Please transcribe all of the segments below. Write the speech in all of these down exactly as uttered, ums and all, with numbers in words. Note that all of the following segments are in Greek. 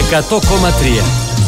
εκατό κόμμα τρία.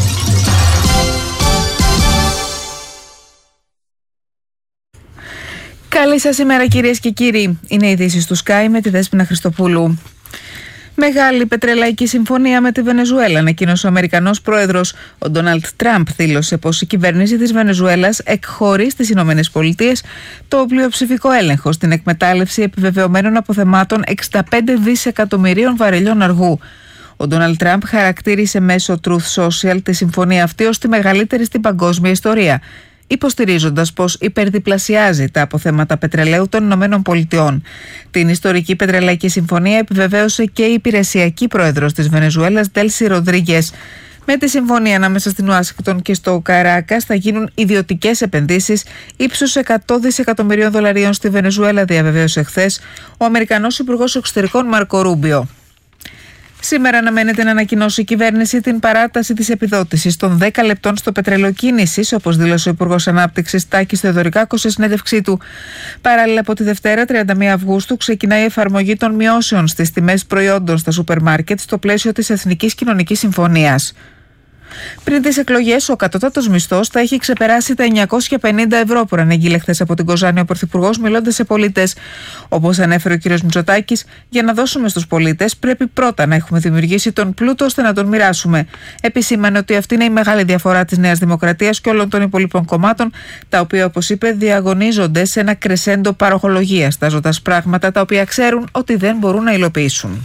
Καλή σας ημέρα κυρίες και κύριοι. Είναι οι ειδήσεις του Sky με τη Δέσποινα Χριστοπούλου. Μεγάλη πετρελαϊκή συμφωνία με τη Βενεζουέλα, ανακοίνωσε ο Αμερικανός πρόεδρος. Ο Ντόναλντ Τραμπ δήλωσε πως η κυβέρνηση της Βενεζουέλας εκχωρεί στις Ηνωμένες Πολιτείες το πλειοψηφικό έλεγχο στην εκμετάλλευση επιβεβαιωμένων αποθεμάτων εξήντα πέντε δισεκατομμυρίων βαρελιών αργού. Ο Ντόναλντ Τραμπ χαρακτήρισε μέσω Truth Social τη συμφωνία αυτή ως τη μεγαλύτερη στην παγκόσμια ιστορία, υποστηρίζοντας πως υπερδιπλασιάζει τα αποθέματα πετρελαίου των Ηνωμένων Πολιτειών. Την ιστορική πετρελαϊκή συμφωνία επιβεβαίωσε και η υπηρεσιακή πρόεδρος της Βενεζουέλας, Ντέλσι Ροδρίγκες. Με τη συμφωνία ανάμεσα στην Ουάσιγκτον και στο Καράκας θα γίνουν ιδιωτικές επενδύσεις ύψους εκατό δισεκατομμυρίων δολαρίων στη Βενεζουέλα, διαβεβαίωσε χθες ο Αμερικανός Υπουργός Εξωτερικών Μάρκο Ρούμπιο. Σήμερα αναμένεται να ανακοινώσει η κυβέρνηση την παράταση της επιδότησης των δέκα λεπτών στο πετρέλαιο κίνησης, όπως δήλωσε ο Υπουργός Ανάπτυξης Τάκης Θεοδωρικάκος σε συνέντευξή του. Παράλληλα, από τη Δευτέρα, τριάντα μία Αυγούστου, ξεκινάει η εφαρμογή των μειώσεων στις τιμές προϊόντων στα σούπερ μάρκετ στο πλαίσιο της Εθνικής Κοινωνικής Συμφωνίας. Πριν τις εκλογές, ο κατώτατος μισθός θα έχει ξεπεράσει τα εννιακόσια πενήντα ευρώ, προανήγγειλε χθες από την Κοζάνη ο Πρωθυπουργός, μιλώντας σε πολίτες. Όπως ανέφερε ο κ. Μητσοτάκης, για να δώσουμε στους πολίτες πρέπει πρώτα να έχουμε δημιουργήσει τον πλούτο ώστε να τον μοιράσουμε. Επισήμανε ότι αυτή είναι η μεγάλη διαφορά της Νέας Δημοκρατίας και όλων των υπολείπων κομμάτων, τα οποία, όπως είπε, διαγωνίζονται σε ένα κρεσέντο παροχολογίας, στάζοντας πράγματα τα οποία ξέρουν ότι δεν μπορούν να υλοποιήσουν.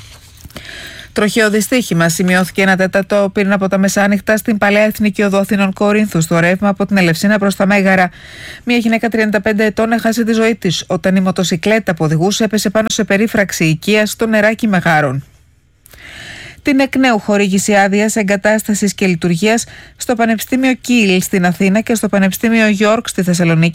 Τροχαίο δυστύχημα σημειώθηκε ένα τέταρτο πριν από τα μεσάνυχτα στην παλαιά Εθνική Οδό Αθήνων Κορίνθου, στο ρεύμα από την Ελευσίνα προς τα Μέγαρα. Μια γυναίκα τριάντα πέντε ετών έχασε τη ζωή της όταν η μοτοσικλέτα που οδηγούσε έπεσε πάνω σε περίφραξη οικίας στο νεράκι Μεγάρων. Την εκ νέου χορήγηση άδειας εγκατάστασης και λειτουργίας στο Πανεπιστήμιο Κίλ στην Αθήνα και στο Πανεπιστήμιο Γιόρκ στη Θεσσαλονίκη